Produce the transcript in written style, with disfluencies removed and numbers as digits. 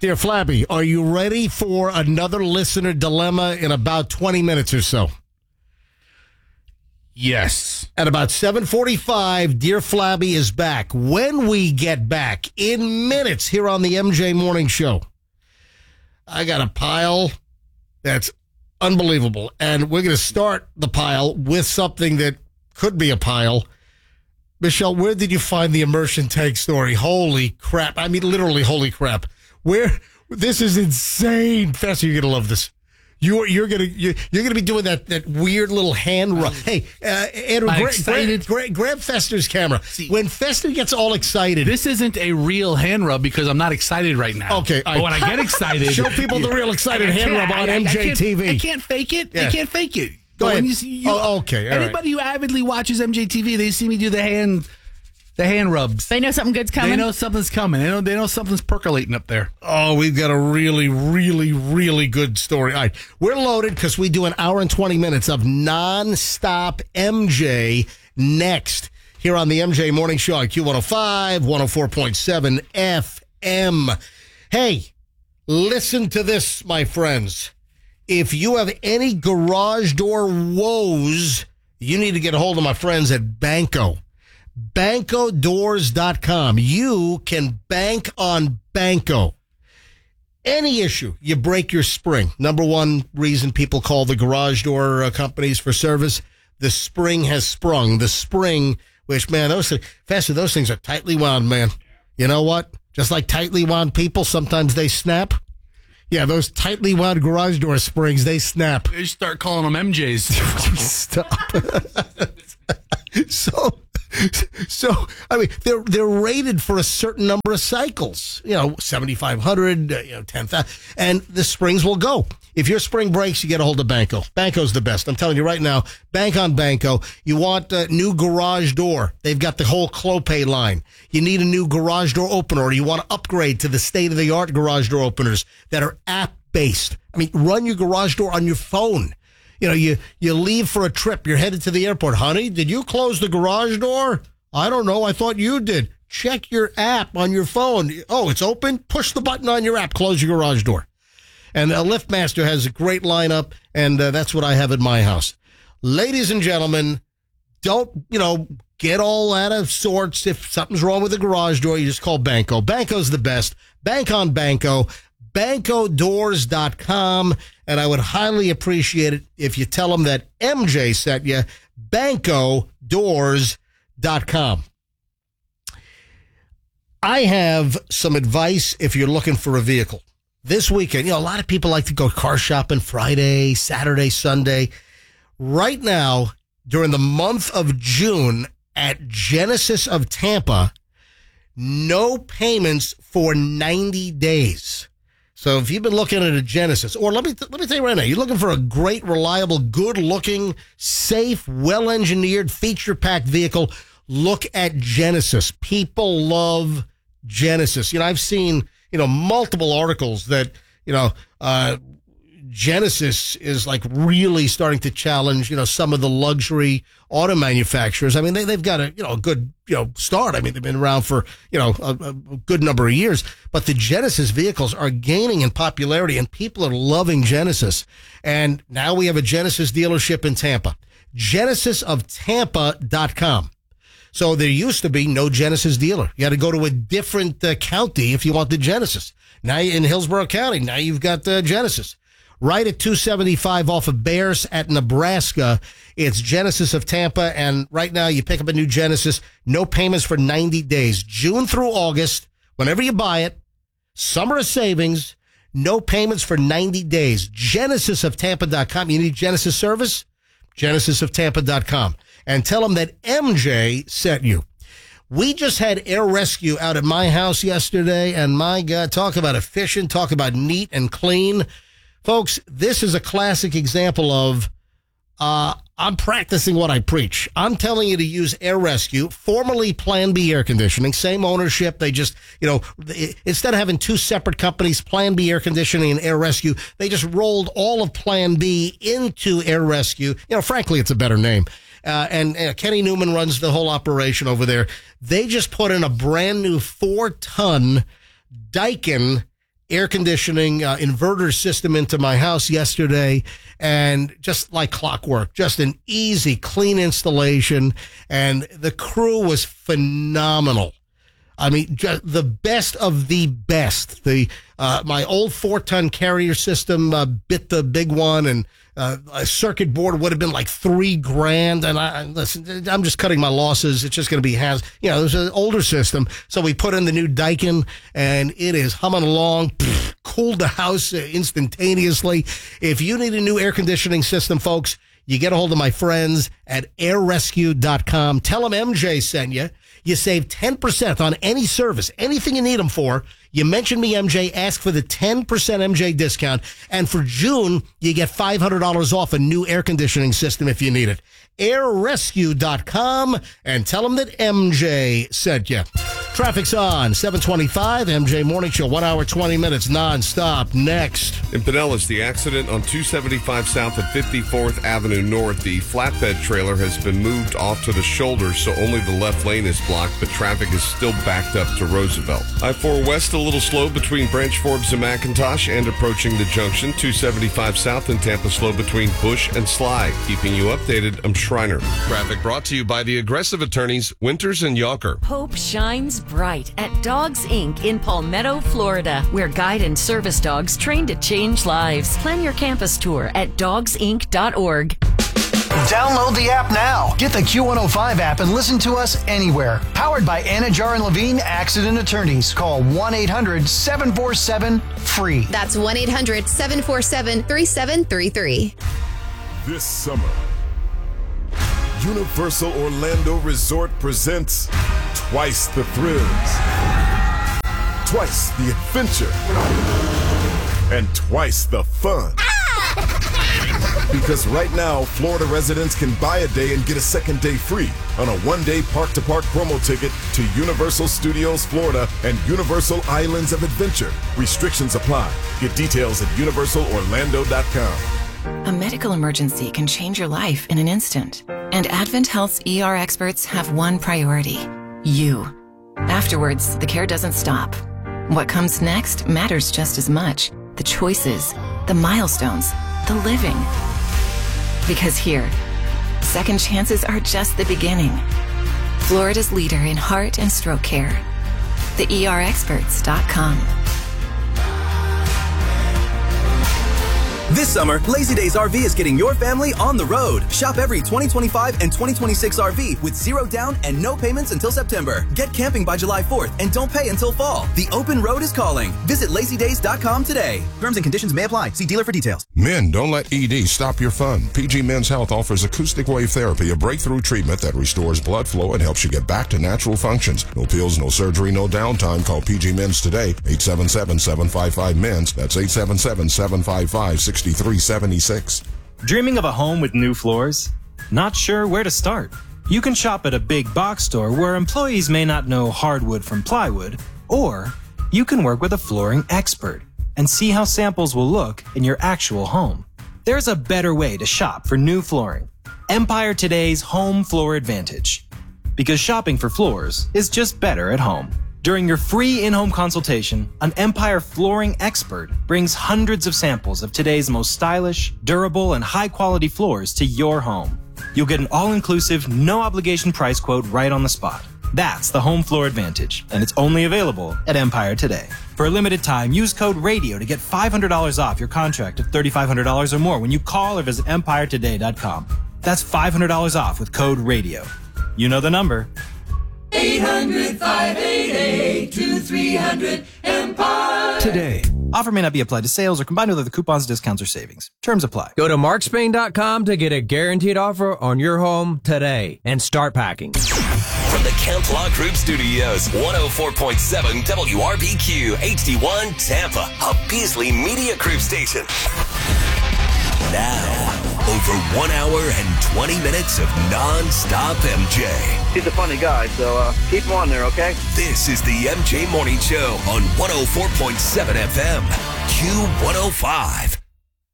Dear Flabby, are you ready for another listener dilemma in about 20 minutes or so? Yes. At about 7:45, Dear Flabby is back. When we get back, in minutes here on the MJ Morning Show, I got a pile that's unbelievable. And we're going to start the pile with something that could be a pile. Michelle, where did you find the immersion tank story? Holy crap. I mean, literally, holy crap. This is insane. Fester, you're going to love this. You're gonna be doing that weird little hand rub. Hey, Andrew, grab Fester's camera. When Fester gets all excited, this isn't a real hand rub because I'm not excited right now. Okay, but when I get excited, show people the real excited hand rub on MJTV. I can't fake it. Yeah. I can't fake it. Go ahead. Okay. Anybody who avidly watches MJTV, they see me do the hand rubs. They know something good's coming. They know something's coming. They know something's percolating up there. Oh, we've got a really, really, really good story. All right, we're loaded because we do an hour and 20 minutes of nonstop MJ next here on the MJ Morning Show on Q105, 104.7 FM. Hey, listen to this, my friends. If you have any garage door woes, you need to get a hold of my friends at Banco. BancoDoors.com. You can bank on Banco. Any issue, you break your spring. Number one reason people call the garage door companies for service, the spring has sprung. The spring, which, man, those things are tightly wound, man. You know what? Just like tightly wound people, sometimes they snap. Yeah, those tightly wound garage door springs, they snap. They start calling them MJs. Stop. So, I mean, they're rated for a certain number of cycles, 7,500, 10,000, and the springs will go. If your spring breaks, you get a hold of Banco. Banco's the best. I'm telling you right now, bank on Banco. You want a new garage door. They've got the whole Clopay line. You need a new garage door opener, or you want to upgrade to the state-of-the-art garage door openers that are app-based. I mean, run your garage door on your phone. You leave for a trip. You're headed to the airport. Honey, did you close the garage door? I don't know. I thought you did. Check your app on your phone. Oh, it's open? Push the button on your app. Close your garage door. And LiftMaster has a great lineup, and that's what I have at my house. Ladies and gentlemen, don't, get all out of sorts. If something's wrong with the garage door, you just call Banco. Banco's the best. Bank on Banco. BancoDoors.com, and I would highly appreciate it if you tell them that MJ sent you. BancoDoors.com. I have some advice if you're looking for a vehicle. This weekend, a lot of people like to go car shopping Friday, Saturday, Sunday. Right now, during the month of June at Genesis of Tampa, no payments for 90 days. So if you've been looking at a Genesis, or let me tell you right now, you're looking for a great, reliable, good-looking, safe, well-engineered, feature-packed vehicle, look at Genesis. People love Genesis. I've seen, multiple articles that, Genesis is like really starting to challenge, some of the luxury auto manufacturers. I mean, they've got a good, start. I mean, they've been around for, a good number of years, but the Genesis vehicles are gaining in popularity and people are loving Genesis. And now we have a Genesis dealership in Tampa, genesisoftampa.com. So there used to be no Genesis dealer. You had to go to a different county if you want the Genesis. Now in Hillsborough County, now you've got Genesis. Right at 275 off of Bears at Nebraska. It's Genesis of Tampa, and right now you pick up a new Genesis, no payments for 90 days. June through August, whenever you buy it, summer of savings, no payments for 90 days. GenesisofTampa.com. You need Genesis service? GenesisofTampa.com. And tell them that MJ sent you. We just had air rescue out at my house yesterday, and my God, talk about efficient, talk about neat and clean. Folks, this is a classic example of I'm practicing what I preach. I'm telling you to use Air Rescue, formerly Plan B Air Conditioning, same ownership. They just, instead of having two separate companies, Plan B Air Conditioning and Air Rescue, they just rolled all of Plan B into Air Rescue. Frankly, it's a better name. And Kenny Newman runs the whole operation over there. They just put in a brand new 4-ton Daikin air conditioning inverter system into my house yesterday, and just like clockwork, just an easy, clean installation, and the crew was phenomenal. I mean, just the best of the best. My old 4-ton carrier system bit the big one, and a circuit board would have been like $3,000. And listen, I'm just cutting my losses. It's just going to be there's an older system. So we put in the new Daikin, and it is humming along. Cooled the house instantaneously. If you need a new air conditioning system, folks, you get a hold of my friends at airrescue.com. Tell them MJ sent you. You save 10% on any service, anything you need them for. You mention me, MJ, ask for the 10% MJ discount. And for June, you get $500 off a new air conditioning system if you need it. airrescue.com, and tell them that MJ sent you. Traffic's on. 725, MJ Morning Show, 1 hour, 20 minutes, nonstop. Next. In Pinellas, the accident on 275 South at 54th Avenue North. The flatbed trailer has been moved off to the shoulder, so only the left lane is blocked, but traffic is still backed up to Roosevelt. I-4 West a little slow between Branch Forbes and McIntosh and approaching the junction. 275 South in Tampa slow between Bush and Sly. Keeping you updated, I'm Schreiner. Traffic brought to you by the Aggressive Attorneys, Winters and Yawker. Hope shines bright at Dogs Inc. in Palmetto, Florida, where guide and service dogs trained to change lives. Plan your campus tour at dogsinc.org. Download the app now. Get the Q105 app and listen to us anywhere. Powered by Anajar and Levine Accident Attorneys. Call 1-800-747-FREE. That's 1-800-747-3733. This summer, Universal Orlando Resort presents twice the thrills, twice the adventure, and twice the fun. Because right now, Florida residents can buy a day and get a second day free on a one-day park-to-park promo ticket to Universal Studios Florida and Universal Islands of Adventure. Restrictions apply. Get details at universalorlando.com. A medical emergency can change your life in an instant. And Advent Health's ER experts have one priority: you. Afterwards, the care doesn't stop. What comes next matters just as much. The choices, the milestones, the living. Because here, second chances are just the beginning. Florida's leader in heart and stroke care. TheERexperts.com. This summer, Lazy Days RV is getting your family on the road. Shop every 2025 and 2026 RV with zero down and no payments until September. Get camping by July 4th and don't pay until fall. The open road is calling. Visit lazydays.com today. Terms and conditions may apply. See dealer for details. Men, don't let ED stop your fun. PG Men's Health offers acoustic wave therapy, a breakthrough treatment that restores blood flow and helps you get back to natural functions. No pills, no surgery, no downtime. Call PG Men's today. 877-755-MENS. That's 877-755-6376. Dreaming of a home with new floors? Not sure where to start? You can shop at a big box store where employees may not know hardwood from plywood, or you can work with a flooring expert and see how samples will look in your actual home. There's a better way to shop for new flooring. Empire Today's Home Floor Advantage. Because shopping for floors is just better at home. During your free in-home consultation, an Empire flooring expert brings hundreds of samples of today's most stylish, durable, and high-quality floors to your home. You'll get an all-inclusive, no-obligation price quote right on the spot. That's the Home Floor Advantage, and it's only available at Empire Today. For a limited time, use code RADIO to get $500 off your contract of $3,500 or more when you call or visit EmpireToday.com. That's $500 off with code RADIO. You know the number. 800-588-2300 Today. Offer may not be applied to sales or combined with other coupons, discounts, or savings. Terms apply. Go to markspain.com to get a guaranteed offer on your home today and start packing. From the Kemp Law Group Studios, 104.7 WRBQ HD1 Tampa, a Beasley Media Group station. Now, over 1 hour and 20 minutes of non-stop MJ. He's a funny guy, so keep him on there, okay? This is the MJ Morning Show on 104.7 FM, Q105.